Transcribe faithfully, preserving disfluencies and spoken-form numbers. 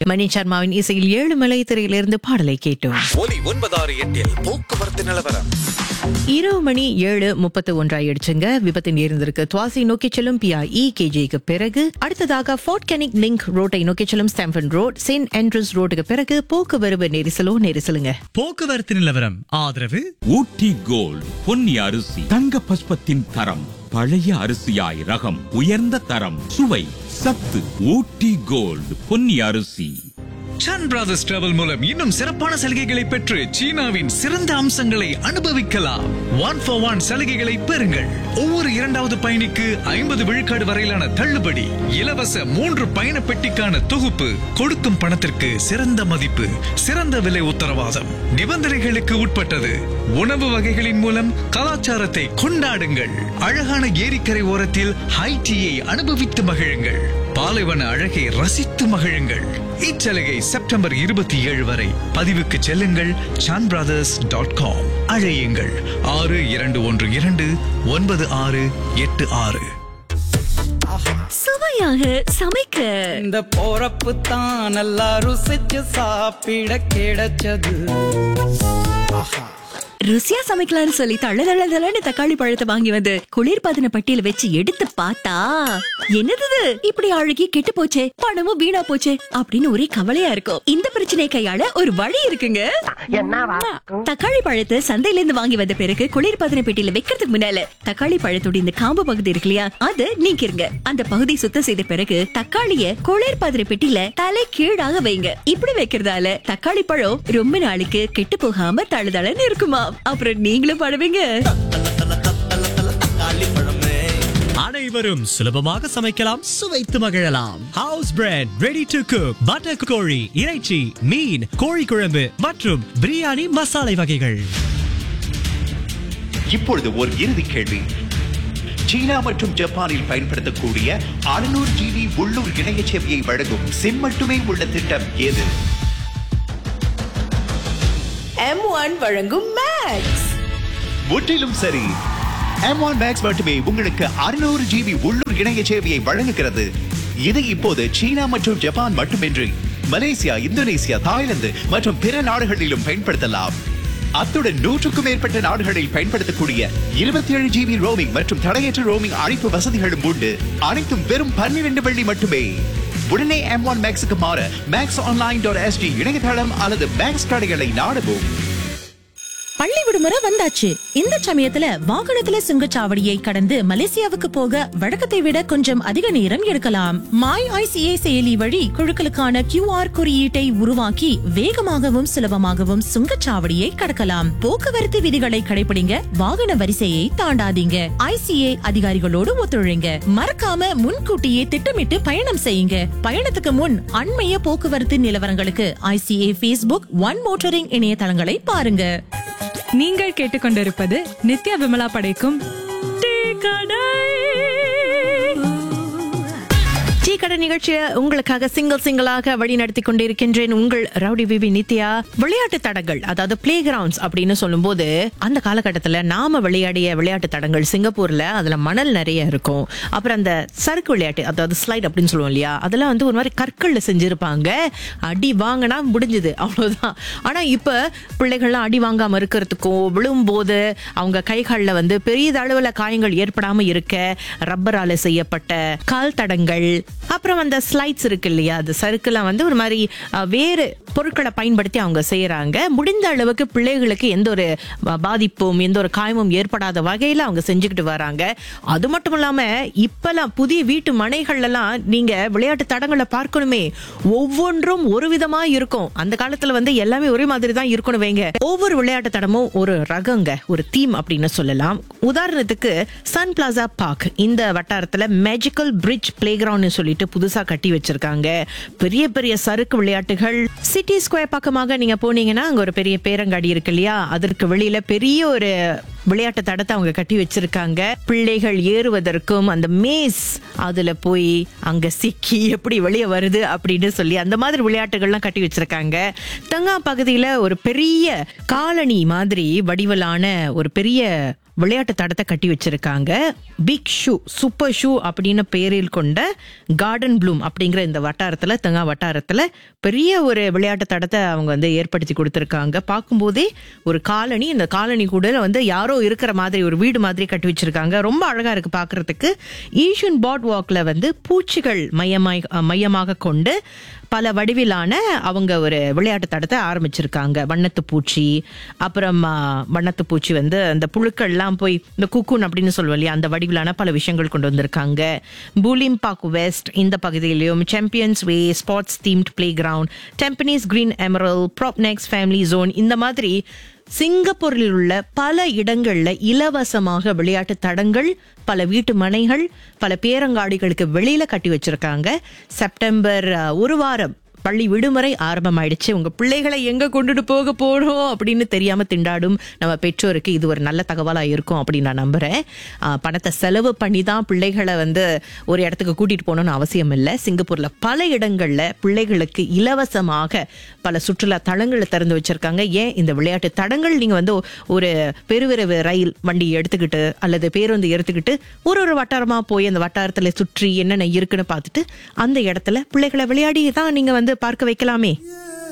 மணி சர்மாவின் இசையில் ஏழு மலை திரையிலிருந்து பாடலை கேட்டோம். ஒலி ஒன்பதாறு எட்டில் போக்குவரத்து நிலவரம். இரவு மணி ஏழு முப்பத்தி ஒன்றாயிடுச்சுங்க. விபத்து நேர்ந்திருக்கு. துவாசி நோக்கி செல்லும் பி ஆர் இ கேஜிக்கு பிறகு அடுத்ததாக ஃபோர்ட் கெனிக் லிங்க் ரோட்டை நோக்கி செல்லும் ஸ்டாம்பன் ரோட் செயின்ட் ஆண்ட்ரூஸ் ரோட்டுக்கு பிறகு போக்குவரவு நெரிசலோ நெரிசலுங்க. போக்குவரத்து நிலவரம் ஆதரவு ஊட்டி கோல்ட் பொன்னி அரிசி தங்க பஸ்பத்தின் தரம், பழைய அரிசியாய் ரகம், உயர்ந்த தரம், சுவை, சத்து. ஊட்டி கோல்ட் பொன்னி அரிசி. சன் பிரதர்ஸ் டிராவல் மூலம் இன்னும் சிறப்பான சலுகைகளை பெற்று சீனாவின் சிறந்த அம்சங்களை அனுபவிக்கலாம். ஒன் ஃபார் ஒன் சலுகைகளை பெறுங்கள். ஒவ்வொரு இரண்டாவது பயணிக்கு ஐம்பது விழுக்காடு வரையிலான தள்ளுபடி, இலவச மூன்று பயண பெட்டிக்கான தொகுப்பு, கொடுக்கும் பணத்திற்கு சிறந்த மதிப்பு, சிறந்த விலை உத்தரவாதம். நிபந்தனைகளுக்கு உட்பட்டது. உணவு வகைகளின் மூலம் கலாச்சாரத்தை கொண்டாடுங்கள். அழகான ஏரிக்கரை ஓரத்தில் ஹை டீயை அனுபவித்து மகிழுங்கள். பாலைவன அழகை ரசித்து மகிழுங்கள். இச்சலுகை செப்டம்பர் இருபத்தி ஏழு வரை. பதிவுக்கு செல்லுங்கள் சான் பிரதர்ஸ் டாட் காம். அழையுங்கள் ஆறு இரண்டு ஒன்று இரண்டு ஒன்பது ஆறு எட்டு ஆறு. சுவையாக சமைக்க இந்த போறப்பு தான் நல்லா ருசிச்சு சாப்பிட கிடைச்சது. ருசியா சமைக்கலாம்னு சொல்லி தள்ள தள்ள தள்ளன்னு தக்காளி பழத்தை வாங்கி வந்து குளிர்பதன பட்டியல வச்சு எடுத்து பார்த்தா என்னது இப்படி அழுகி கெட்டு போச்சே, பணமும் வீணா போச்சே அப்படின்னு ஒரே கவலையா இருக்கும். இந்த பிரச்சனையை கையாள ஒரு வழி இருக்குங்க. தக்காளி பழத்தை சந்தையில இருந்து வாங்கி வந்த பிறகு குளிர்பதன பெட்டியில வைக்கிறதுக்கு முன்னால தக்காளி பழத்தோட இந்த காம்பு பகுதி இருக்கு இல்லையா, அது நீக்கிருங்க. அந்த பகுதி சுத்தம் செய்த பிறகு தக்காளிய குளிர்பதன பெட்டியில தலை கீழாக வைங்க. இப்படி வைக்கிறதால தக்காளி பழம் ரொம்ப நாளைக்கு கெட்டு போகாம தழுதளன்னு இருக்குமா. அப்புறம் நீங்களும் படுவீங்க. அனைவரும் சுலபமாக சமைக்கலாம், சுவைத்து மகிழலாம். House bread, ready to cook, butter கோழி, இறைச்சி, மீன், கோழி குழம்பு மற்றும் பிரியாணி மசாலை வகைகள். இப்பொழுது ஒரு இறுதி கேள்வி. சீனா மற்றும் ஜப்பானில் பயன்படுத்தக்கூடிய அறுநூறு ஜிபி உள்ளூர் இணைய சேவையை வழங்கும் சிம் மட்டுமே உள்ள திட்டம் எது? எம் ஒன் வழங்கும் மேக்ஸ். முற்றிலும் சரி. எம் ஒன் மேக்ஸ் மட்டுமே உங்களுக்கு அறுநூறு ஜிபி உள்ளூர் இணைய சேவையை வழங்குகிறது. இது இப்போது சீனா மற்றும் ஜப்பான் மட்டுமின்றி மலேசியா, இந்தோனேசியா, தாய்லாந்து மற்றும் பிற நாடுகளிலும் பயன்படுத்தலாம். அத்துடன் நூற்றுக்கும் மேற்பட்ட நாடுகளில் பயன்படுத்தக்கூடிய இருபத்தி ஏழு ஜிபி ரோமிங் மற்றும் தடையற்ற ரோமிங் அழைப்பு வசதிகளும் உண்டு. அனைத்தும் வெறும் பன்னிரண்டு வெள்ளி மட்டுமே. உடனே எம் ஒன் மேக்ஸுக்கு மாற மேக்ஸ் ஆன்லைன் டாட் எஸ்டி இணையதளம் அல்லது மேக்ஸ் கடைகளை நாடவும். பள்ளி விடுமுறை வந்தாச்சு. இந்த சமயத்துல வாகனத்துல சுங்கச்சாவடியை கடந்து மலேசியாவுக்கு போக வழக்கத்தை விட கொஞ்சம் அதிக நேரம் எடுக்கலாம். மாய் ஐசிஏ செயலி வழி குழுக்களுக்கான கியூ ஆர் குறியீட்டை உருவாக்கி வேகமாகவும் சுலபமாகவும் சுங்கச்சாவடியை கடக்கலாம். போக்குவரத்து விதிகளை கடைபிடிங்க. வாகன வரிசையை தாண்டாதீங்க. ஐசிஏ அதிகாரிகளோடு ஒத்துழைங்க. மறக்காம முன்கூட்டியே திட்டமிட்டு பயணம் செய்யுங்க. பயணத்துக்கு முன் அண்மைய போக்குவரத்து நிலவரங்களுக்கு ஐசிஏ பேஸ்புக், ஒன் மோட்டரிங் இணையதளங்களை பாருங்க. நீங்கள் கேட்டுக்கொண்டிருப்பது நித்யா விமலா படைக்கும் டீ கடை நிகழ்ச்சியை உங்களுக்காக சிங்கிள் சிங்கிளாக வழி நடத்தி கொண்டிருக்கின்றேன். உங்கள் ரவுடி பிபி நித்யா. விளையாட்டு தடங்கள், அதாவது பிளே கிரவுண்ட்ஸ் அப்படின்னு சொல்லும் போது அந்த காலகட்டத்துல நாம விளையாடிய விளையாட்டு தடங்கள் சிங்கப்பூர்ல அதுல மணல் நிறைய இருக்கும். அப்புறம் அந்த சறுக்கு விளையாட்டு, அதாவது ஸ்லைட் அப்படின்னு சொல்லுவோம் இல்லையா, அதெல்லாம் வந்து ஒரு மாதிரி கற்கள்ல செஞ்சிருப்பாங்க. அடி வாங்கினா முடிஞ்சது, அவ்வளவுதான். ஆனா இப்ப பிள்ளைகள்லாம் அடி வாங்காம இருக்கிறதுக்கும் விழும்போது அவங்க கைகள்ல வந்து பெரிய அளவுல காயங்கள் ஏற்படாம இருக்க ரப்பரால செய்யப்பட்ட கால் தடங்கள், அப்புறம் அந்த ஸ்லைட்ஸ் இருக்கு இல்லையா, அது சறுக்கெல்லாம் வந்து ஒரு மாதிரி வேறு பொருட்களை பயன்படுத்தி அவங்க செய்யறாங்க. முடிந்த அளவுக்கு பிள்ளைகளுக்கு எந்த ஒரு பாதிப்பும் எந்த ஒரு காயமும் ஏற்படாத வகையில அவங்க செஞ்சுக்கிட்டு வராங்க. அது மட்டும் இல்லாம இப்பெல்லாம் புதிய வீட்டு மனைகள்ல எல்லாம் நீங்க விளையாட்டு தடங்களை பார்க்கணுமே, ஒவ்வொன்றும் ஒரு விதமா இருக்கும். அந்த காலத்துல வந்து எல்லாமே ஒரே மாதிரி தான் இருக்கணும் வைங்க. ஒவ்வொரு விளையாட்டு தடமும் ஒரு ரகங்க, ஒரு தீம் அப்படின்னு சொல்லலாம். உதாரணத்துக்கு சன் பிளாசா பார்க் இந்த வட்டாரத்துல மேஜிக்கல் பிரிட்ஜ் பிளே கிரவுண்ட் சொல்லிட்டு புதுசா கட்டி வச்சிருக்காங்க. பெரிய பெரிய சறுக்கு விளையாட்டுகள். சிட்டி ஸ்கொயர் பக்கமாக நீங்க போனீங்கன்னா அங்க ஒரு பெரிய பேரங்காடி இருக்கு இல்லையா, அதற்கு வெளியில பெரிய ஒரு விளையாட்டு தடத்தை அவங்க கட்டி வச்சிருக்காங்க. பிள்ளைகள் ஏறுவதற்கும் அந்த மேஸ் அதுல போய் அங்க சிக்கி எப்படி வெளியே வருது அப்படின்னு சொல்லி அந்த மாதிரி விளையாட்டுகள்லாம் கட்டி வச்சிருக்காங்க. தங்கா பகுதியில ஒரு பெரிய காலனி மாதிரி வடிவலான ஒரு பெரிய விளையாட்டு தடத்தை கட்டி வச்சிருக்காங்க. பிக் ஷூ, சூப்பர் ஷூ அப்படின்னு பெயரில் கொண்ட கார்டன் ப்ளூம் அப்படிங்கிற இந்த வட்டாரத்துல, தெங்கா வட்டாரத்துல பெரிய ஒரு விளையாட்டு தடத்தை அவங்க வந்து ஏற்படுத்தி கொடுத்திருக்காங்க. பார்க்கும்போதே ஒரு காலனி, இந்த காலனி கூட வந்து யாரோ இருக்கிற மாதிரி ஒரு வீடு மாதிரி கட்டி வச்சிருக்காங்க. ரொம்ப அழகா இருக்கு பாக்குறதுக்கு. ஈஷன் பாட் வாக்ல வந்து பூச்சிகள் மையமாய் மையமாக கொண்டு பல வடிவிலான அவங்க ஒரு விளையாட்டு தடத்தை ஆரம்பிச்சிருக்காங்க. வண்ணத்து பூச்சி, அப்புறம் வண்ணத்து பூச்சி வந்து அந்த புழுக்கள்லாம் போய் இந்த குக்கூன் அப்படின்னு சொல்லுவோம் இல்லையா, அந்த வடிவிலான பல விஷயங்கள் கொண்டு வந்திருக்காங்க. பூலிம் பார்க் வெஸ்ட் இந்த பகுதியிலையும் சாம்பியன்ஸ் வே, sports themed play ground, Tampines green Emerald, ப்ராப்னெக்ஸ் family zone, இந்த மாதிரி சிங்கப்பூரில் உள்ள பல இடங்கள்ல இலவசமாக விளையாட்டு தடங்கள், பல வீட்டு மனைகள், பல பேரங்காடிகளுக்கு வெளியில கட்டி வச்சிருக்காங்க. செப்டம்பர் ஒரு வாரம் பள்ளி விடுமுறை ஆரம்பமாயிடுச்சு. உங்க பிள்ளைகளை எங்க கொண்டுட்டு போக போறோம் அப்படின்னு தெரியாம திண்டாடும் நம்ம பெற்றோருக்கு இது ஒரு நல்ல தகவலா இருக்கும் அப்படின்னு நான் நம்புறேன். பணத்தை செலவு பண்ணி தான் பிள்ளைகளை வந்து ஒரு இடத்துக்கு கூட்டிட்டு போகணும்னு அவசியம் இல்லை. சிங்கப்பூர்ல பல இடங்கள்ல பிள்ளைகளுக்கு இலவசமாக பல சுற்றுலா தளங்களை திறந்து வச்சிருக்காங்க. ஏன் இந்த விளையாட்டு தடங்கள் நீங்க வந்து ஒரு பெருவிரைவு ரயில் வண்டி எடுத்துக்கிட்டு அல்லது பேருந்து எடுத்துக்கிட்டு ஒரு ஒரு வட்டாரமா போய் அந்த வட்டாரத்துல சுற்றி என்னென்ன இருக்குன்னு பார்த்துட்டு அந்த இடத்துல பிள்ளைகளை விளையாடி தான் நீங்க வந்து பார்க்க வைக்கலாமே.